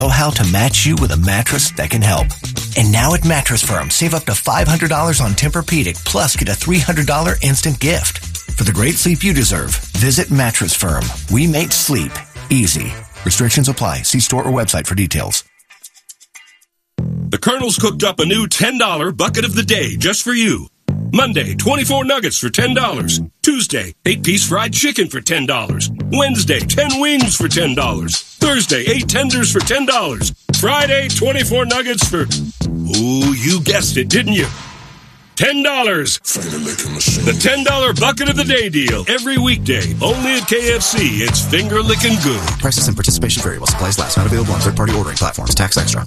know how to match you with a mattress that can help. And now at Mattress Firm, save up to $500 on Tempur-Pedic, plus get a $300 instant gift. For the great sleep you deserve, visit Mattress Firm. We make sleep easy. Restrictions apply. See store or website for details. The Colonel's cooked up a new $10 bucket of the day just for you. Monday, 24 nuggets for $10. Tuesday, 8-piece fried chicken for $10. Wednesday, 10 wings for $10. Thursday, 8 tenders for $10. Friday, 24 nuggets for... Ooh, you guessed it, didn't you? $10. The $10 bucket of the day deal. Every weekday, only at KFC. It's finger-licking good. Prices and participation vary while supplies last. Not available on third-party ordering platforms. Tax extra.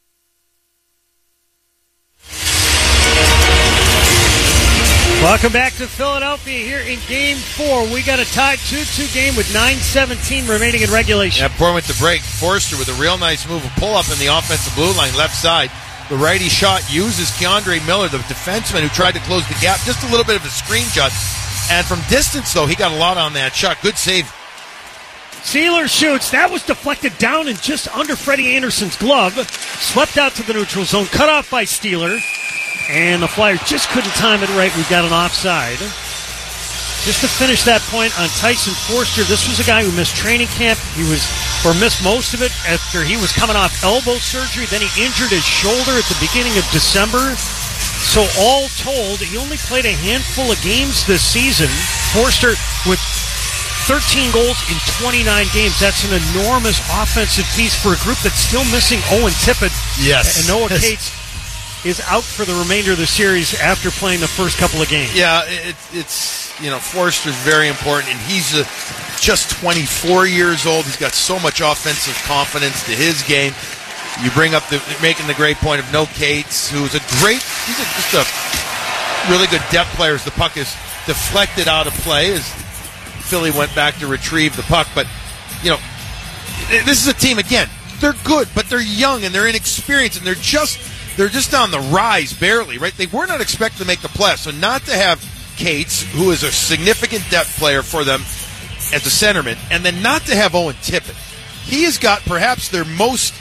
Welcome back to Philadelphia here in Game 4. We got a tied 2-2 game with 9:17 remaining in regulation. Yeah, before we went to break, Forster with a real nice move, a pull-up in the offensive blue line, left side. The righty shot uses Keandre Miller, the defenseman who tried to close the gap. Just a little bit of a screen shot. And from distance, though, he got a lot on that shot. Good save. Sealer shoots. That was deflected down and just under Freddie Anderson's glove. Swept out to the neutral zone. Cut off by Steeler. And the Flyers just couldn't time it right. We've got an offside. Just to finish that point on Tyson Forster, this was a guy who missed training camp. He missed most of it after he was coming off elbow surgery. Then he injured his shoulder at the beginning of December. So all told, he only played a handful of games this season. Forster with 13 goals in 29 games. That's an enormous offensive piece for a group that's still missing Owen Tippett. Yes. And Noah Cates is out for the remainder of the series after playing the first couple of games. Yeah, it's Forster's very important, and he's just 24 years old. He's got so much offensive confidence to his game. You bring up making the great point of Noah Cates, who's just a really good depth player as the puck is deflected out of play as Philly went back to retrieve the puck. But, this is a team, again, they're good, but they're young and they're inexperienced, and they're just on the rise, barely, right? They were not expected to make the playoffs. So not to have Cates, who is a significant depth player for them as a centerman, and then not to have Owen Tippett. He has got perhaps their most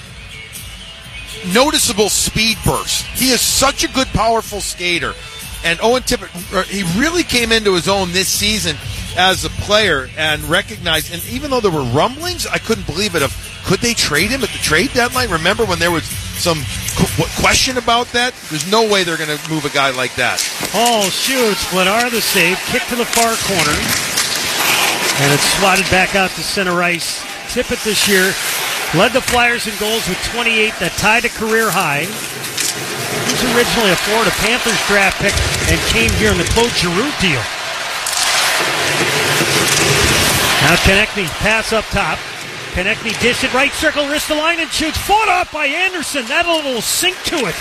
noticeable speed burst. He is such a good, powerful skater. And Owen Tippett, he really came into his own this season as a player and recognized, and even though there were rumblings, I couldn't believe it, could they trade him at the trade deadline? Remember when there was some question about that? There's no way they're going to move a guy like that. Hall shoots. Blenard the save. Kick to the far corner. And it's swatted back out to center ice. Tippett this year led the Flyers in goals with 28. That tied a career high. He was originally a Florida Panthers draft pick and came here in the Claude Giroux deal. Now Konechny pass up top. Konechny dish it right circle, Ristolainen shoots, fought off by Anderson. That little sink to it.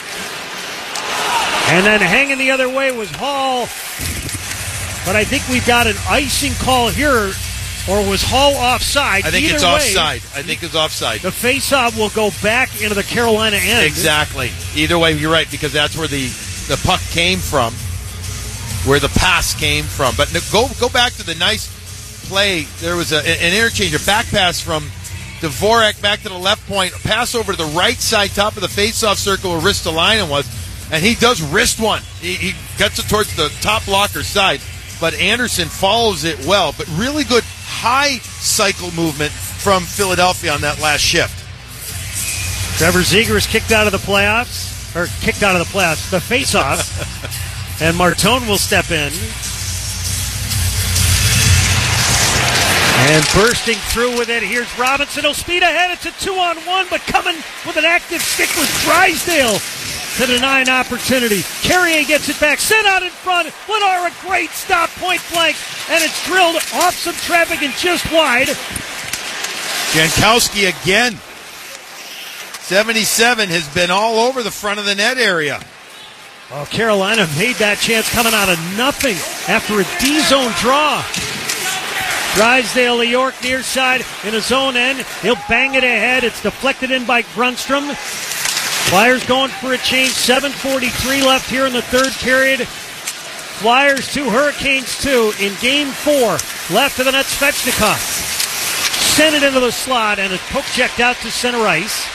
And then hanging the other way was Hall. But I think we've got an icing call here, or was Hall offside? I think Either it's way, offside. I think it's offside. The faceoff will go back into the Carolina end. Exactly. Either way, you're right, because that's where the puck came from, where the pass came from. But go back to the nice play. There was an interchange, a back pass from Dvorak back to the left point, pass over to the right side, top of the face-off circle where Ristolainen was, and he does wrist one. He gets it towards the top blocker side, but Anderson follows it well. But really good high cycle movement from Philadelphia on that last shift. Trevor Zegras kicked out of the face-off, and Martone will step in. And bursting through with it, here's Robinson. He'll speed ahead. It's a 2-on-1, but coming with an active stick was Drysdale to deny an opportunity. Carrier gets it back, sent out in front. Lennar, a great stop, point blank, and it's drilled off some traffic and just wide. Jankowski again. 77 has been all over the front of the net area. Well, Carolina made that chance coming out of nothing after a D-zone draw. Drysdale to York near side in a zone end. He'll bang it ahead. It's deflected in by Grunstrom. Flyers going for a change. 7:43 left here in the third period. Flyers 2, Hurricanes 2 in Game 4. Left of the net, Svechnikov. send it into the slot, and a poke checked out to center ice.